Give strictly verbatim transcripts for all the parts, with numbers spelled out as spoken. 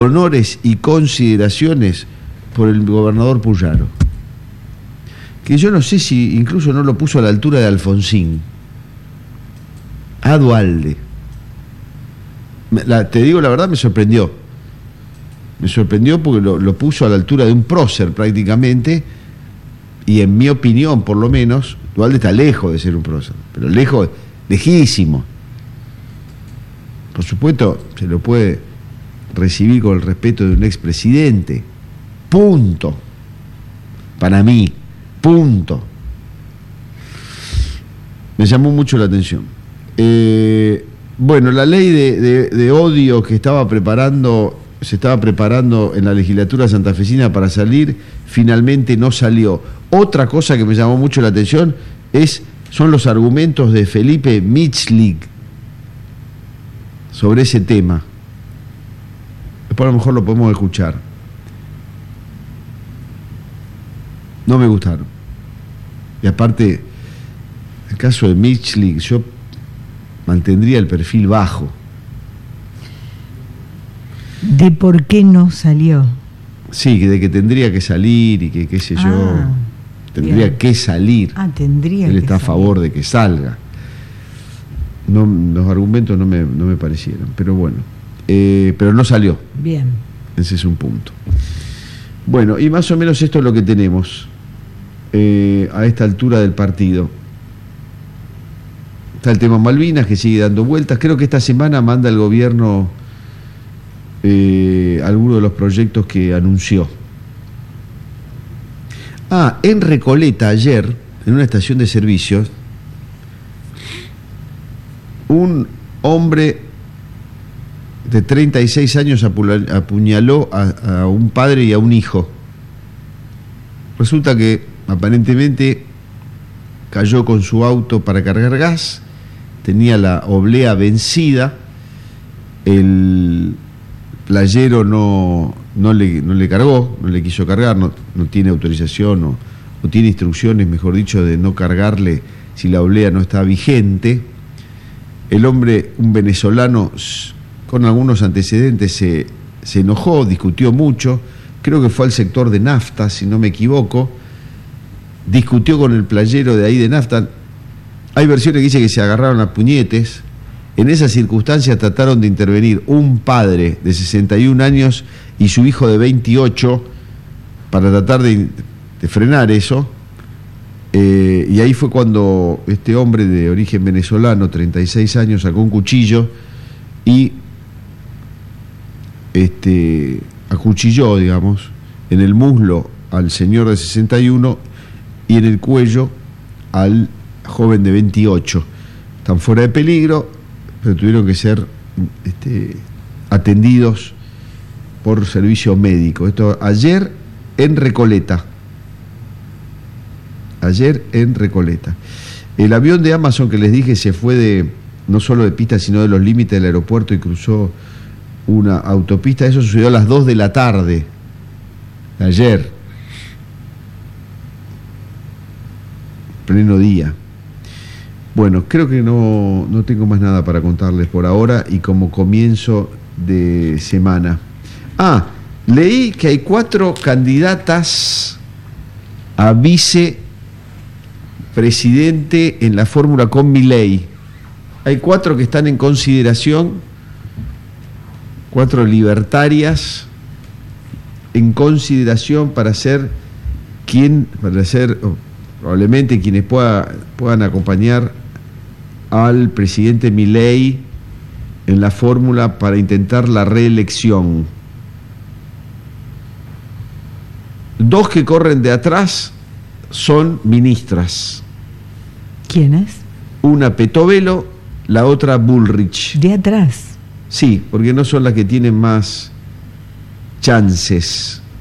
honores y consideraciones por el gobernador Puyaro, que yo no sé si incluso no lo puso a la altura de Alfonsín, a Duhalde. La, te digo la verdad, me sorprendió. Me sorprendió porque lo, lo puso a la altura de un prócer prácticamente, y en mi opinión, por lo menos, Duhalde está lejos de ser un prócer, pero lejos, lejísimo. Por supuesto, se lo puede recibir con el respeto de un expresidente. Punto. Para mí, punto. Me llamó mucho la atención. Eh, bueno, la ley de, de, de odio que estaba preparando, se estaba preparando en la legislatura santafesina para salir, finalmente no salió. Otra cosa que me llamó mucho la atención es, son los argumentos de Felipe Michlik sobre ese tema. Después a lo mejor lo podemos escuchar. No me gustaron. Y aparte, el caso de Michlik, yo mantendría el perfil bajo. ¿De por qué no salió? Sí, de que tendría que salir y que qué sé ah, yo, tendría bien. que salir. Ah, tendría Él que está salir. a favor de que salga. No, los argumentos no me, no me parecieron, pero bueno. Eh, pero no salió. Bien. Ese es un punto. Bueno, y más o menos esto es lo que tenemos eh, a esta altura del partido. Está el tema Malvinas, que sigue dando vueltas. Creo que esta semana manda el gobierno eh, algunos de los proyectos que anunció. Ah, en Recoleta ayer, en una estación de servicios, un hombre de treinta y seis años apuñaló a, a un padre y a un hijo. Resulta que aparentemente cayó con su auto para cargar gas, tenía la oblea vencida, el playero no, no, le, no le cargó, no le quiso cargar, no, no tiene autorización o no tiene instrucciones, mejor dicho, de no cargarle si la oblea no está vigente. El hombre, un venezolano con algunos antecedentes, se, se enojó, discutió mucho, creo que fue al sector de Nafta, si no me equivoco, discutió con el playero de ahí de Nafta. Hay versiones que dicen que se agarraron a puñetes. En esas circunstancias trataron de intervenir un padre de sesenta y un años y su hijo de veintiocho para tratar de, de frenar eso, eh, y ahí fue cuando este hombre de origen venezolano, treinta y seis años, sacó un cuchillo y Este, acuchilló, digamos, en el muslo al señor de sesenta y uno y en el cuello al joven de veintiocho. Están fuera de peligro, pero tuvieron que ser este, atendidos por servicio médico. Esto ayer en Recoleta. Ayer en Recoleta. El avión de Amazon que les dije se fue de no solo de pista, sino de los límites del aeropuerto y cruzó una autopista. Eso sucedió a las dos de la tarde ayer, pleno día. Bueno, creo que no, no tengo más nada para contarles por ahora y como comienzo de semana. Ah, leí que hay cuatro candidatas a vicepresidente en la fórmula con Milei. Hay cuatro que están en consideración, cuatro libertarias en consideración para ser quien, para ser oh, probablemente quienes pueda, puedan acompañar al presidente Milei en la fórmula para intentar la reelección. Dos que corren de atrás son ministras. ¿Quiénes? Una Petovelo, la otra Bullrich. De atrás. Sí, porque no son las que tienen más chances.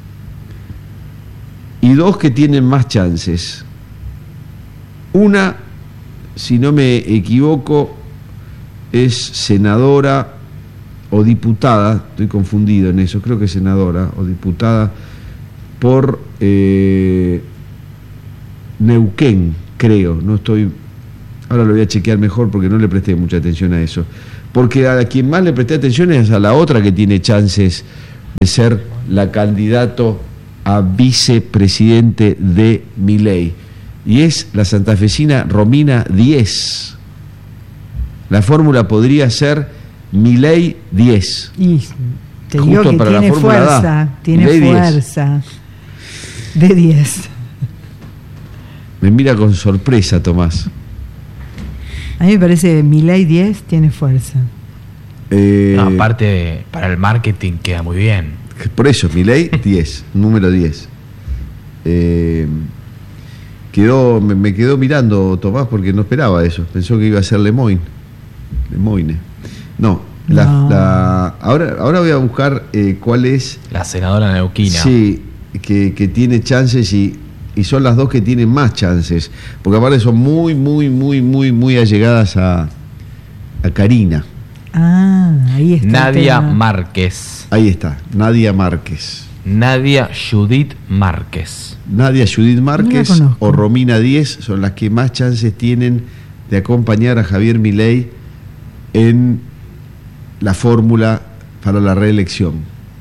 Y dos que tienen más chances. Una, si no me equivoco, es senadora o diputada, estoy confundido en eso, creo que es senadora o diputada por eh, Neuquén, creo, no estoy, ahora lo voy a chequear mejor porque no le presté mucha atención a eso. Porque a quien más le presté atención es a la otra que tiene chances de ser la candidato a vicepresidente de Milei. Y es la santafesina Romina diez. La fórmula podría ser Milei diez. Y te Justo digo que para la tiene fórmula fuerza, A. tiene Milei diez. fuerza. De diez. Me mira con sorpresa, Tomás. A mí me parece que Milei diez tiene fuerza. Eh, No, aparte, para el marketing queda muy bien. Por eso, Milei diez, número diez. Eh, quedó, me, me quedó mirando Tomás porque no esperaba eso. Pensó que iba a ser Lemoyne. Lemoyne. No, la, No. la- ahora, ahora voy a buscar eh, cuál es. La senadora neuquina. Sí, que, que tiene chances y, y son las dos que tienen más chances. Porque aparte son muy, muy, muy, muy, muy allegadas a, a Karina. Ah, ahí está. el Nadia tema. Márquez. Ahí está, Nadia Márquez. Nadia Judith Márquez. Nadia Judith Márquez No la conozco. o Romina diez son las que más chances tienen de acompañar a Javier Milei en la fórmula para la reelección.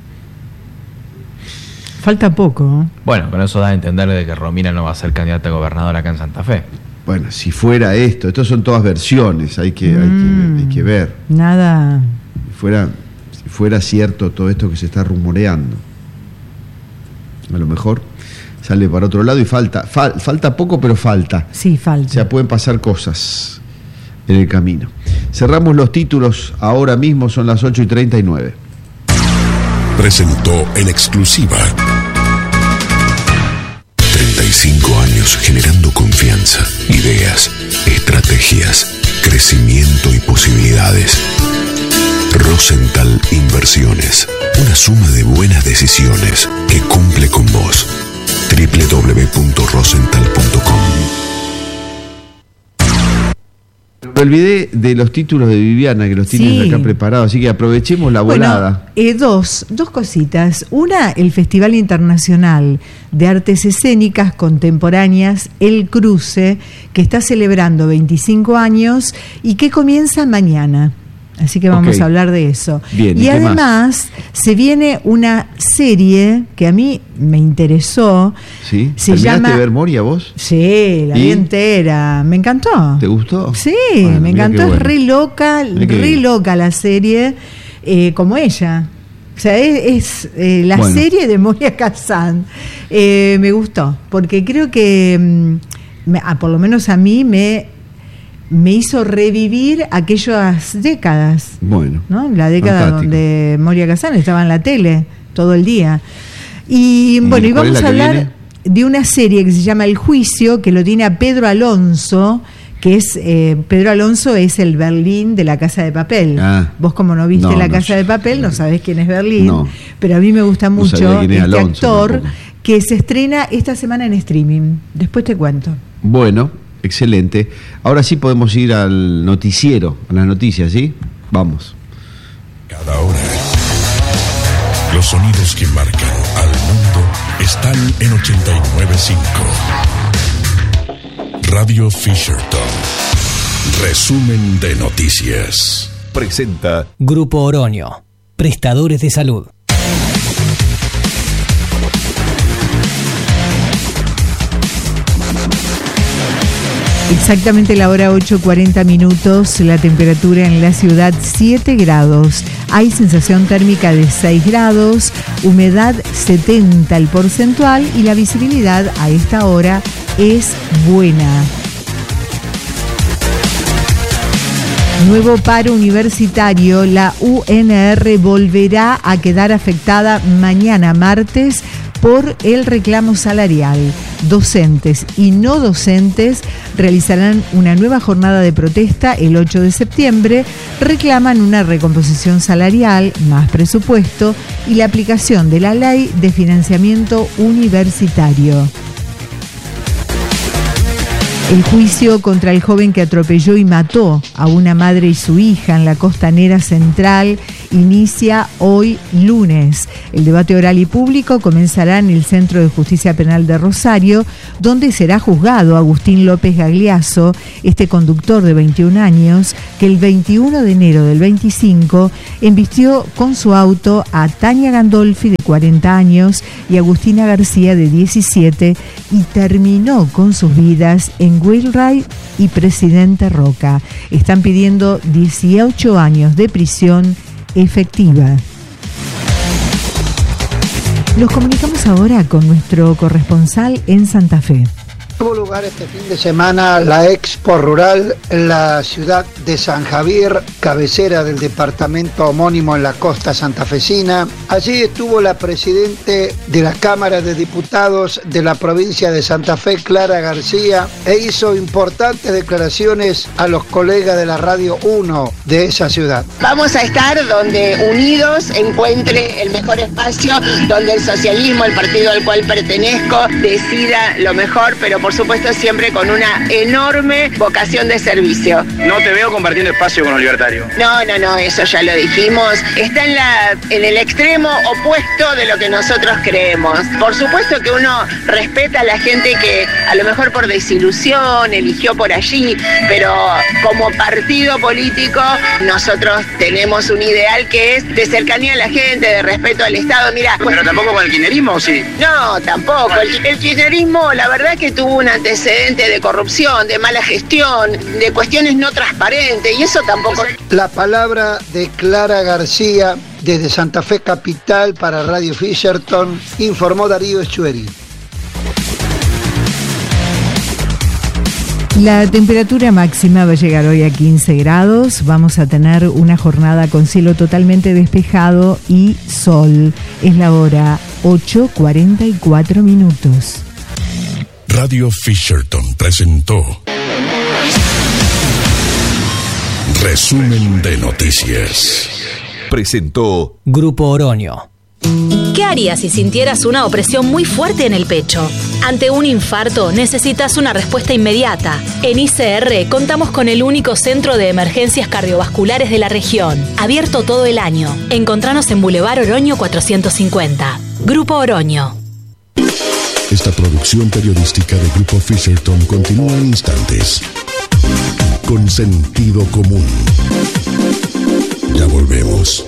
Falta poco. ¿eh? Bueno, con eso da a entender de que Romina no va a ser candidata a gobernadora acá en Santa Fe. Bueno, si fuera esto, estos son todas versiones, hay que, hay Mm. que, hay que ver. Nada. Si fuera, si fuera cierto todo esto que se está rumoreando, a lo mejor sale para otro lado y falta, fal- falta poco, pero falta. Sí, O falta. sea, pueden pasar cosas en el camino. Cerramos los títulos ahora mismo, son las ocho y treinta y nueve. Presentó en exclusiva. treinta y cinco años generando confianza, ideas, estrategias, crecimiento y posibilidades. Rosenthal Inversiones, una suma de buenas decisiones que cumple con vos. doble u doble u doble u punto rosenthal punto com. Me olvidé de los títulos de Viviana, que los tienes Sí. acá preparados, así que aprovechemos la volada. Bueno, eh, dos, dos cositas. Una, el Festival Internacional de Artes Escénicas Contemporáneas, El Cruce, que está celebrando veinticinco años y que comienza mañana. Así que vamos Ok. a hablar de eso. Bien, ¿y y qué además se viene una serie que a mí me interesó. ¿Sí? Se ¿Terminaste llama... de ver Moria vos? Sí, la ¿Y? vi entera. Me encantó. ¿Te gustó? Sí, Bueno, me mirá encantó. qué bueno. Es re loca, Mirá qué re bien. loca la serie, eh, como ella. O sea, es, es, eh, la Bueno. serie de Moria Kazan. Eh, me gustó, porque creo que, mm, me- ah, por lo menos a mí, me, me hizo revivir aquellas décadas. Bueno. ¿No? La década fantástico. donde Moria Kazan estaba en la tele todo el día. Y bueno, y cuál es vamos la a que hablar viene? de una serie que se llama El Juicio, que lo tiene a Pedro Alonso, que es, eh, Pedro Alonso es el Berlín de La Casa de Papel. Ah. Vos como no viste No, La no Casa sé. de Papel, no sabés quién es Berlín, No. pero a mí me gusta No mucho sabía quién es este Alonso actor, tampoco. que se estrena esta semana en streaming. Después te cuento. Bueno, excelente. Ahora sí podemos ir al noticiero, a las noticias, ¿sí? Vamos. Cada hora. Los sonidos que marcan al mundo están en ochenta y nueve punto cinco. Radio Fisherton. Resumen de noticias. Presenta Grupo Oroño, prestadores de salud. Exactamente la hora ocho cuarenta minutos, la temperatura en la ciudad siete grados, hay sensación térmica de seis grados, humedad setenta el porcentual y la visibilidad a esta hora es buena. Nuevo paro universitario, la U N R volverá a quedar afectada mañana martes por el reclamo salarial. Docentes y no docentes realizarán una nueva jornada de protesta el ocho de septiembre, reclaman una recomposición salarial, más presupuesto y la aplicación de la Ley de Financiamiento Universitario. El juicio contra el joven que atropelló y mató a una madre y su hija en la costanera central inicia hoy lunes. El debate oral y público comenzará en el Centro de Justicia Penal de Rosario, donde será juzgado Agustín López Gagliasso, este conductor de veintiún años, que el veintiuno de enero del veinticinco embistió con su auto a Tania Gandolfi, de cuarenta años, y Agustina García, de diecisiete, y terminó con sus vidas en Wheelwright y Presidente Roca. Están pidiendo dieciocho años de prisión efectiva. Nos comunicamos ahora con nuestro corresponsal en Santa Fe. Tuvo lugar este fin de semana la Expo Rural en la ciudad de San Javier, cabecera del departamento homónimo en la costa santafesina. Allí estuvo la presidente de la Cámara de Diputados de la provincia de Santa Fe, Clara García, e hizo importantes declaraciones a los colegas de la Radio uno de esa ciudad. Vamos a estar donde unidos encuentre el mejor espacio, donde el socialismo, el partido al cual pertenezco, decida lo mejor, pero por Por supuesto siempre con una enorme vocación de servicio. No te veo compartiendo espacio con los libertarios. No, no, no, eso ya lo dijimos. Está en, la, en el extremo opuesto de lo que nosotros creemos. Por supuesto que uno respeta a la gente que a lo mejor por desilusión eligió por allí, pero como partido político nosotros tenemos un ideal que es de cercanía a la gente, de respeto al Estado. Mira, pero tampoco con el kirchnerismo, ¿sí? No, tampoco. El, el kirchnerismo, la verdad que tuvo un antecedente de corrupción, de mala gestión, de cuestiones no transparentes, y eso tampoco... La palabra de Clara García desde Santa Fe Capital para Radio Fisherton, informó Darío Echueri. La temperatura máxima va a llegar hoy a quince grados. Vamos a tener una jornada con cielo totalmente despejado y sol. Es la hora ocho cuarenta y cuatro minutos. Radio Fisherton presentó Resumen de Noticias. Presentó Grupo Oroño. ¿Qué harías si sintieras una opresión muy fuerte en el pecho? Ante un infarto necesitas una respuesta inmediata. En I C R contamos con el único centro de emergencias cardiovasculares de la región, abierto todo el año. Encontranos en Boulevard Oroño cuatrocientos cincuenta. Grupo Oroño. Esta producción periodística de Grupo Fisherton continúa en instantes. Con sentido común. Ya volvemos.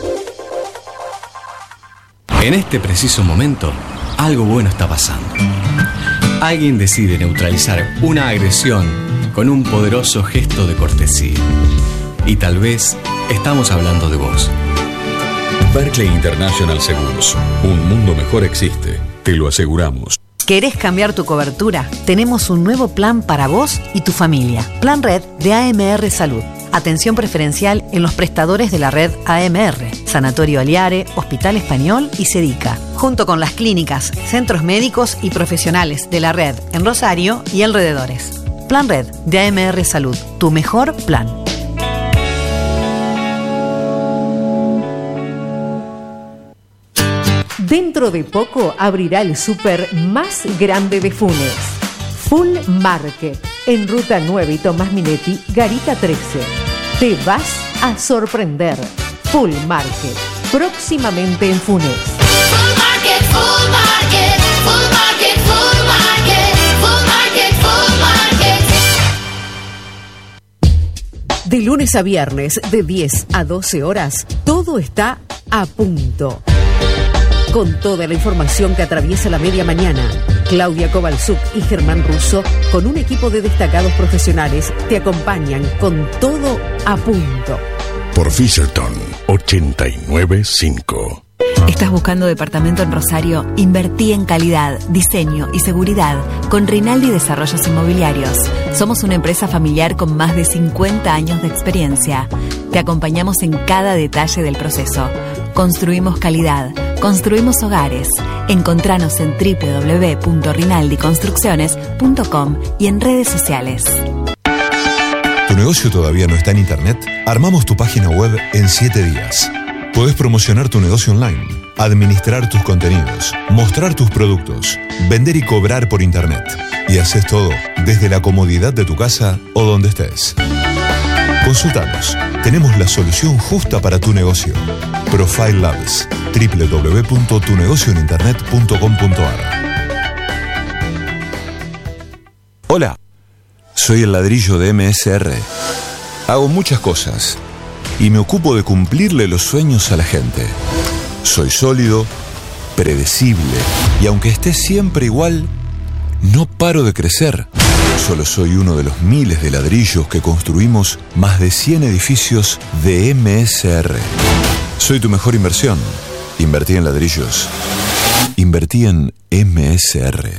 En este preciso momento, algo bueno está pasando. Alguien decide neutralizar una agresión con un poderoso gesto de cortesía. Y tal vez estamos hablando de vos. Berkeley International Seguros. Un mundo mejor existe. Te lo aseguramos. ¿Querés cambiar tu cobertura? Tenemos un nuevo plan para vos y tu familia. Plan Red de A M R Salud. Atención preferencial en los prestadores de la red A M R, Sanatorio Aliare, Hospital Español y Sedica, junto con las clínicas, centros médicos y profesionales de la red en Rosario y alrededores. Plan Red de A M R Salud, tu mejor plan. Dentro de poco abrirá el súper más grande de Funes. Full Market, en Ruta nueve y Tomás Minetti, Garita trece. Te vas a sorprender. Full Market, próximamente en Funes. Full Market, Full Market, Full Market, Full Market, Full Market, Full Market. De lunes a viernes, de diez a doce horas, todo está a punto. Con toda la información que atraviesa la media mañana, Claudia Kovalchuk y Germán Russo, con un equipo de destacados profesionales, te acompañan con todo a punto. Por Fisherton ochenta y nueve punto cinco. ¿Estás buscando departamento en Rosario? Invertí en calidad, diseño y seguridad con Rinaldi Desarrollos Inmobiliarios. Somos una empresa familiar con más de cincuenta años de experiencia. Te acompañamos en cada detalle del proceso. Construimos calidad, construimos hogares. Encontranos en doble u doble u doble u punto rinaldi construcciones punto com y en redes sociales. ¿Tu negocio todavía no está en internet? Armamos tu página web en siete días. Podés promocionar tu negocio online, administrar tus contenidos, mostrar tus productos, vender y cobrar por internet. Y haces todo desde la comodidad de tu casa o donde estés. Consultanos. Tenemos la solución justa para tu negocio. Profile Labs. doble u doble u doble u punto tu negocio en internet punto com punto a r. Hola, soy el ladrillo de M S R. Hago muchas cosas y me ocupo de cumplirle los sueños a la gente. Soy sólido, predecible y aunque esté siempre igual, no paro de crecer. Solo soy uno de los miles de ladrillos que construimos más de cien edificios de M S R. Soy tu mejor inversión. Invertí en ladrillos. Invertí en M S R.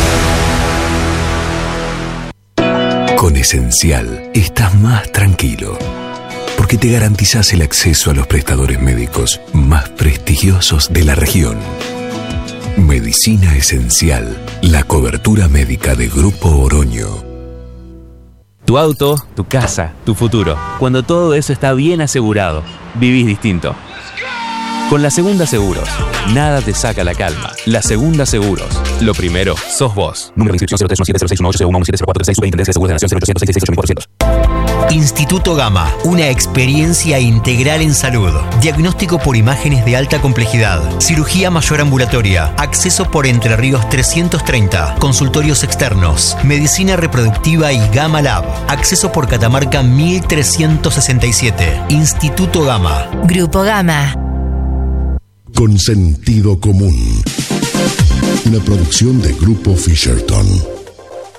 Con Esencial estás más tranquilo, porque te garantizás el acceso a los prestadores médicos más prestigiosos de la región. Medicina Esencial, la cobertura médica de Grupo Oroño. Tu auto, tu casa, tu futuro. Cuando todo eso está bien asegurado, vivís distinto. Con La Segunda Seguros, nada te saca la calma. La Segunda Seguros. Lo primero, sos vos. Número de inscripción cero tres uno siete cero seis uno ocho cero uno siete cero cuatro tres seis. Superintendencia de Seguros de la Nación cero ochocientos seiscientos sesenta y ocho mil cuatrocientos. Instituto Gama, una experiencia integral en salud. Diagnóstico por imágenes de alta complejidad. Cirugía mayor ambulatoria. Acceso por Entre Ríos trescientos treinta. Consultorios externos. Medicina reproductiva y Gama Lab. Acceso por Catamarca mil trescientos sesenta y siete. Instituto Gama. Grupo Gama. Con sentido común. Una producción de Grupo Fisherton.